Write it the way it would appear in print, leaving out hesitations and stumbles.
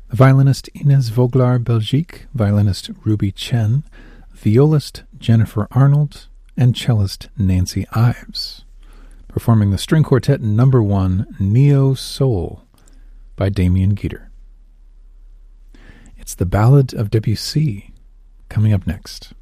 The violinist Ines Voglar Belgique, violinist Ruby Chen, violist Jennifer Arnold, and cellist Nancy Ives, performing the string quartet number 1, Neo Soul, by Damien Geter. It's the Ballad of Debussy, coming up next.